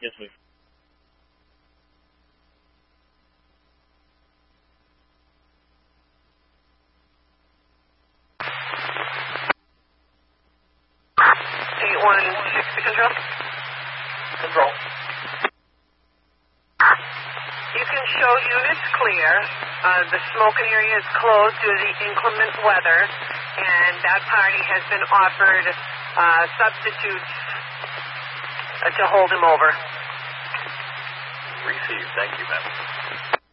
Yes, please. Control. Control. You can show units clear. The smoking area is closed due to the inclement weather, and that party has been offered substitutes to hold him over. Received. Thank you, ma'am.